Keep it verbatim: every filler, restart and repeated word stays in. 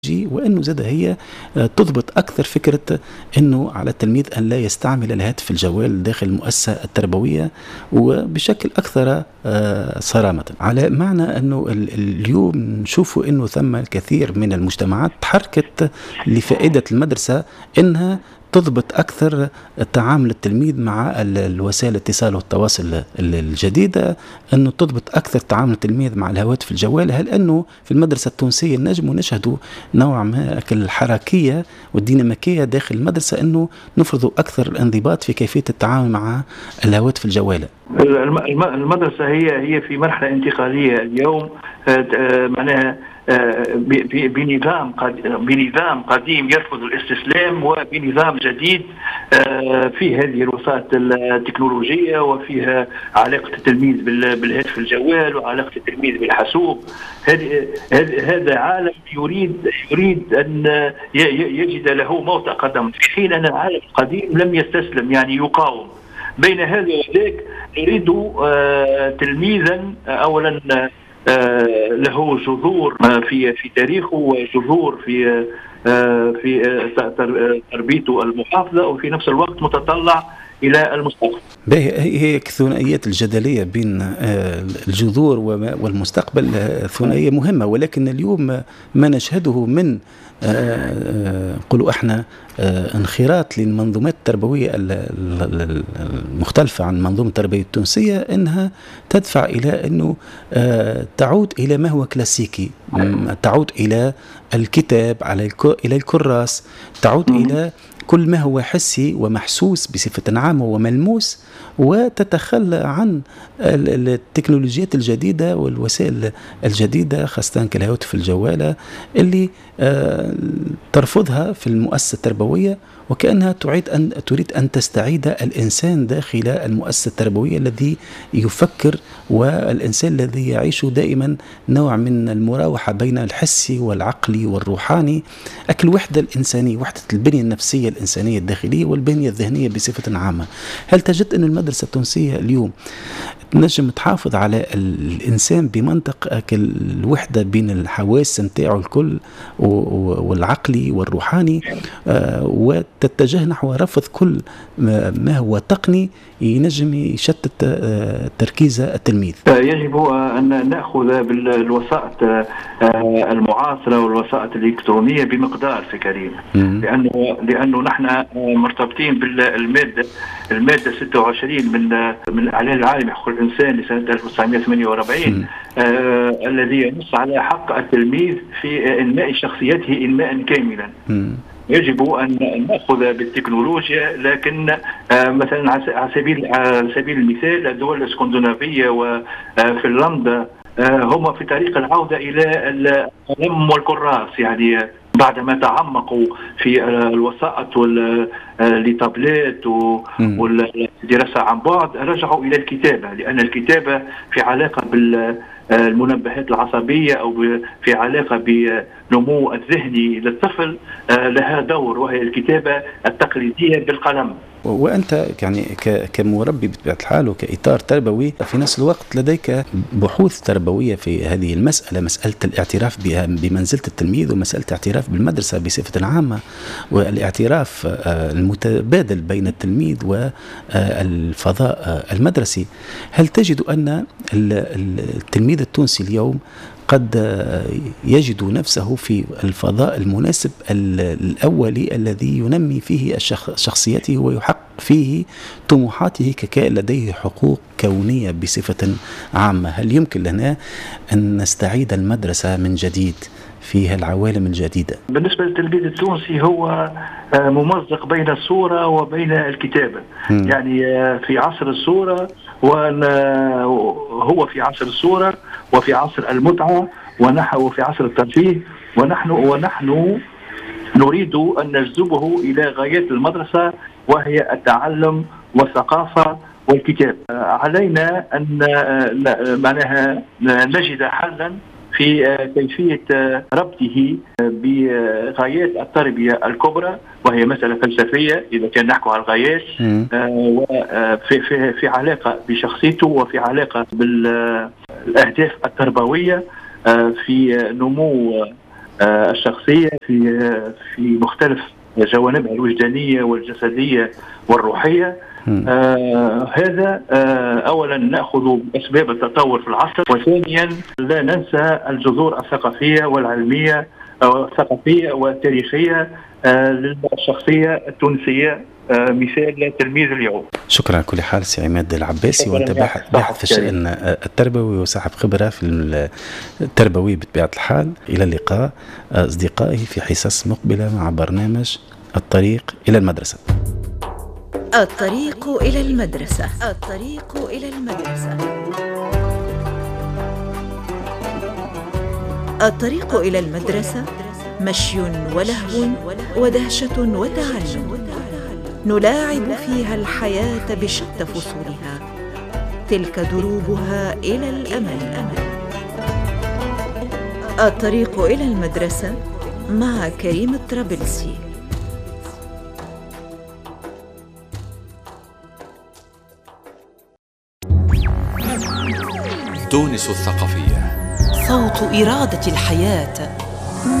وأنه زاد هي تضبط أكثر فكرة أنه على التلميذ أن لا يستعمل الهاتف الجوال داخل المؤسسة التربوية وبشكل أكثر صرامة. على معنى أنه اليوم نشوفوا أنه ثم الكثير من المجتمعات تحركت لفائدة المدرسة أنها تضبط أكثر تعامل التلميذ مع الوسائل الاتصال والتواصل الجديدة، أنه تضبط أكثر تعامل التلميذ مع الهواتف الجوال. هل أنه في المدرسة التونسية نجم ونشهد نوع ما الحركية والديناميكية داخل المدرسة أنه نفرض أكثر الانضباط في كيفية التعامل مع الهواتف الجوالة؟ المدرسة هي هي في مرحلة انتقالية اليوم، معناها بنظام بنظام قديم يرفض الاستسلام، وبنظام جديد في هذه الوسائط التكنولوجية وفيها علاقة التلميذ بالهاتف الجوال وعلاقة التلميذ بالحاسوب. هذا عالم يريد يريد أن يجد له موطئ قدم، في حين أن العالم القديم لم يستسلم، يعني يقاوم. بين هذا وذاك نريد تلميذا أولا له جذور في في تاريخه وجذور في في تربيته المحافظة، وفي نفس الوقت متطلع إلى المستقبل. هي الثنائيات الجدلية بين الجذور والمستقبل ثنائية مهمة، ولكن اليوم ما نشهده من قلوا احنا انخراط للمنظومات التربوية المختلفة عن منظومة التربية التونسية، انها تدفع الى انه تعود الى ما هو كلاسيكي، تعود الى الكتاب، على الى الكراس، تعود الى كل ما هو حسي ومحسوس بصفة عامة وملموس، وتتخلى عن التكنولوجيات الجديدة والوسائل الجديدة خاصة كالهواتف الجوالة اللي ترفضها في المؤسسة التربوية، وكأنها تعيد أن تريد أن تستعيد الإنسان داخل المؤسسة التربوية الذي يفكر، والإنسان الذي يعيش دائما نوع من المراوحة بين الحسي والعقلي والروحاني، أكل وحدة الإنسانية، وحدة البنية النفسية الإنسانية الداخلية والبنية الذهنية بصفة عامة. هل تجد أن المدرسة التونسية اليوم تنجم تحافظ على الإنسان بمنطق الوحدة بين الحواس نتاعو الكل والعقلي والروحاني، وتتجه نحو رفض كل ما هو تقني ينجم يشتت تركيز التلميذ؟ يجب أن نأخذ بالوسائط المعاصرة والوسائط الإلكترونية بمقدار في كريم، لأنه لأنه نحن مرتبطين بالمادة المادة ستة وعشرين من من الإعلان العالمي حقوق الإنسان لسنة ألف وتسعمائة وثمانية وأربعين، آه الذي ينص على حق التلميذ في إنماء شخصيته إنماء كاملا. م. يجب أن نأخذ بالتكنولوجيا، لكن آه مثلا على سبيل على سبيل المثال الدول الاسكندنافية وفنلندا آه هم في طريق العودة إلى القلم والكراس، يعني بعدما تعمقوا في الوسائط والتابلت والدراسة عن بعد رجعوا إلى الكتابة، لأن الكتابة في علاقة بالمنبهات العصبية أو في علاقة بنمو الذهني للطفل لها دور، وهي الكتابة التقليدية بالقلم. وأنت يعني كمربي بطبيعة الحال وكإطار تربوي في نفس الوقت لديك بحوث تربوية في هذه المسألة، مسألة الاعتراف بمنزلة التلميذ ومسألة الاعتراف بالمدرسة بصفة عامة، والاعتراف المتبادل بين التلميذ والفضاء المدرسي. هل تجد أن التلميذ التونسي اليوم قد يجد نفسه في الفضاء المناسب الأولي الذي ينمي فيه شخصيته ويحقق فيه طموحاته ككائن لديه حقوق كونية بصفة عامة؟ هل يمكن لنا أن نستعيد المدرسة من جديد في العوالم الجديدة؟ بالنسبة للتلميذ التونسي هو ممزق بين الصورة وبين الكتابة. م. يعني في عصر الصورة وهو في عصر الصورة وفي عصر المتعة ونحو في عصر الترفيه، ونحن ونحن نريد أن نجذبه إلى غايات المدرسة وهي التعلم والثقافة والكتاب. علينا أن معناها نجد حلا في كيفية ربطه بغايات التربية الكبرى، وهي مسألة فلسفية إذا كان نحكي على الغايات، وفي في في علاقة بشخصيته وفي علاقة بالأهداف التربوية، في نمو الشخصية في في مختلف جوانبها الوجدانية والجسدية والروحية. آه هذا آه أولا نأخذ أسباب التطور في العصر، وثانيا لا ننسى الجذور الثقافية والعلمية أو الثقافية والتاريخية آه للشخصية التونسية، آه مثال تلميذ اليوم. شكرا على كل حال سي عماد العباسي، وانت باحث في الشأن التربوي وصاحب خبرة في التربوي بطبيعة الحال. إلى اللقاء أصدقائي في حصص مقبلة مع برنامج الطريق إلى المدرسة. الطريق إلى المدرسة. الطريق إلى المدرسة. الطريق إلى المدرسة مشي ولهو ودهشة وتعلم، نلاعب فيها الحياة بشتى فصولها، تلك دروبها إلى الأمل. الطريق إلى المدرسة مع كريم الطرابلسي. تونس الثقافية، صوت إرادة الحياة.